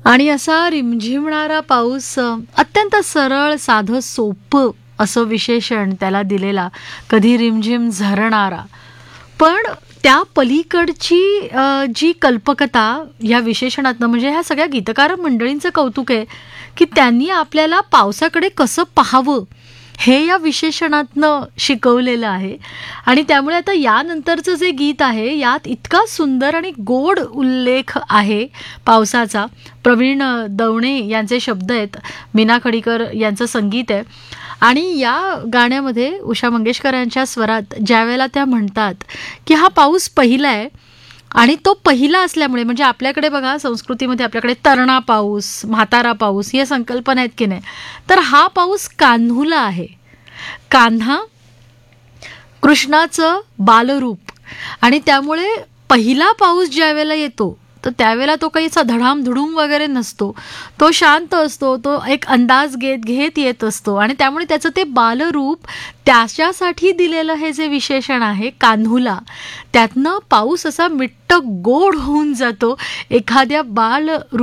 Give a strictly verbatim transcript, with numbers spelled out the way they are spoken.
आणि असा रिमझिमणारा पाऊस, अ, अत्यंत सरळ, साधं, सोपं असं विशेषण त्याला दिलेला. कधी रिमझिम झरणारा. पण त्या पलीकडची अ, जी कल्पकता या विशेषणातनं, म्हणजे ह्या सगळ्या गीतकार मंडळींचं कौतुक आहे की त्यांनी आपल्याला पावसाकडे कसं पाहावं हे या विशेषणातनं शिकवलेलं आहे. आणि त्यामुळे आता यानंतरचं जे गीत आहे यात इतका सुंदर आणि गोड उल्लेख आहे पावसाचा. प्रवीण दवणे यांचे शब्द आहेत, मीना खडीकर यांचं संगीत आहे. आणि या गाण्यामध्ये उषा मंगेशकर यांच्या स्वरात ज्यावेळेला त्या म्हणतात की हा पाऊस पहिला आहे, आणि तो पहिला असल्यामुळे, म्हणजे आपल्याकडे बघा संस्कृतीमध्ये आपल्याकडे तरणा पाऊस, म्हातारा पाऊस या संकल्पना आहेत की नाही, तर हा पाऊस कान्हूला आहे. कान्हा कृष्णाचं बालरूप, आणि त्यामुळे पहिला पाऊस ज्यावेळेला येतो तर त्यावेळेला तो काही असा धडाम धुडूम वगैरे नसतो. तो शांत असतो, तो एक अंदाज घेत घेत येत असतो, आणि त्यामुळे त्याचं ते बालरूप, त्याच्यासाठी दिलेलं हे जे विशेषण आहे कान्हूला, त्यातनं पाऊस असा मिट्ट गोड होऊन जातो एखाद्या बाल